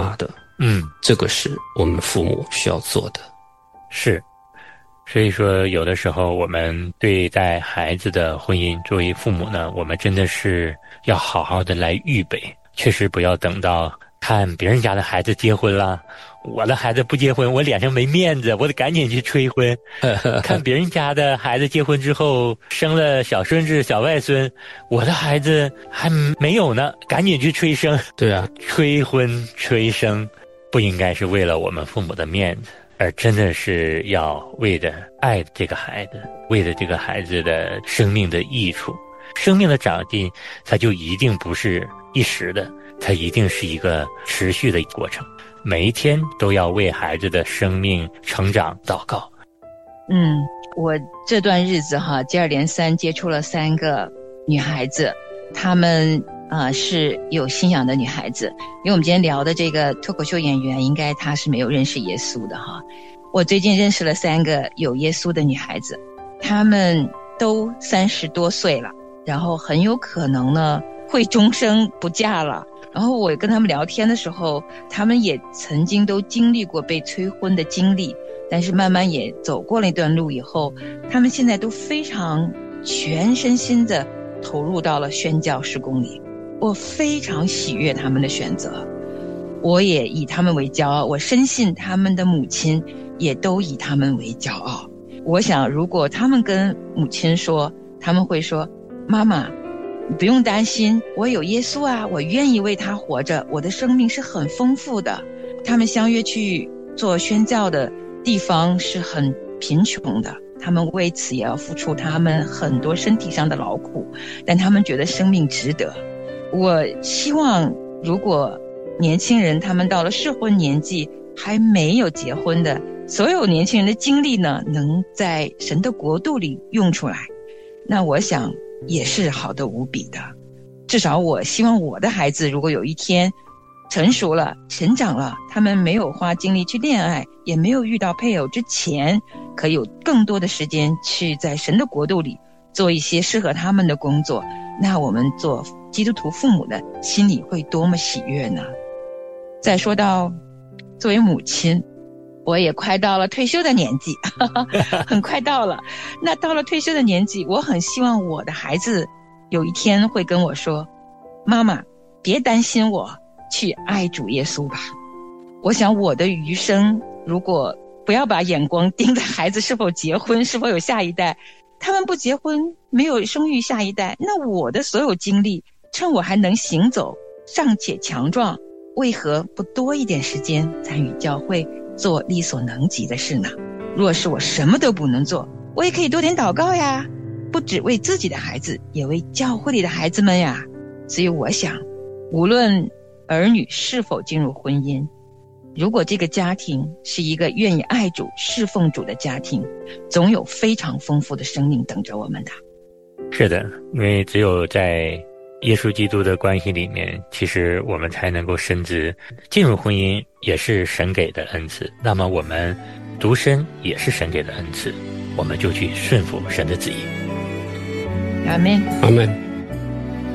的。这个是我们父母需要做的。 是，所以说有的时候我们对待孩子的婚姻，作为父母呢，我们真的是要好好的来预备，确实不要等到看别人家的孩子结婚了，我的孩子不结婚，我脸上没面子，我得赶紧去催婚。看别人家的孩子结婚之后生了小孙子小外孙，我的孩子还没有呢，赶紧去催生。 对啊， 催婚催生不应该是为了我们父母的面子，而真的是要为着爱这个孩子，为了这个孩子的生命的益处。生命的长进它就一定不是一时的，它一定是一个持续的过程，每一天都要为孩子的生命成长祷告。 我这段日子接二连三接触了3个女孩子，她们是有信仰的女孩子。因为我们今天聊的这个脱口秀演员，应该她是没有认识耶稣的我最近认识了3个有耶稣的女孩子，她们都30多岁了，然后很有可能呢会终生不嫁了。然后我跟他们聊天的时候，他们也曾经都经历过被催婚的经历，但是慢慢也走过了一段路以后，他们现在都非常全身心的投入到了宣教事工里。我非常喜悦他们的选择，我也以他们为骄傲，我深信他们的母亲也都以他们为骄傲。我想如果他们跟母亲说，他们会说，妈妈你不用担心，我有耶稣啊，我愿意为他活着，我的生命是很丰富的。他们相约去做宣教的地方是很贫穷的，他们为此也要付出他们很多身体上的劳苦，但他们觉得生命值得。我希望如果年轻人他们到了适婚年纪还没有结婚的，所有年轻人的精力呢能在神的国度里用出来，那我想也是好的无比的。至少我希望我的孩子如果有一天成熟了成长了，他们没有花精力去恋爱，也没有遇到配偶之前，可以有更多的时间去在神的国度里做一些适合他们的工作，那我们做基督徒父母的心里会多么喜悦呢？再说到作为母亲，我也快到了退休的年纪很快到了。那到了退休的年纪，我很希望我的孩子有一天会跟我说，妈妈别担心我，去爱主耶稣吧。我想我的余生如果不要把眼光盯在孩子是否结婚是否有下一代，他们不结婚没有生育下一代，那我的所有精力趁我还能行走尚且强壮，为何不多一点时间参与教会做力所能及的事呢？若是我什么都不能做，我也可以多点祷告呀，不只为自己的孩子，也为教会里的孩子们呀。所以我想无论儿女是否进入婚姻，如果这个家庭是一个愿意爱主侍奉主的家庭，总有非常丰富的生命等着我们的。 是的，因为只有在耶稣基督的关系里面，其实我们才能够深知进入婚姻也是神给的恩赐，那么我们独身也是神给的恩赐，我们就去顺服神的旨意。 阿们， 阿们。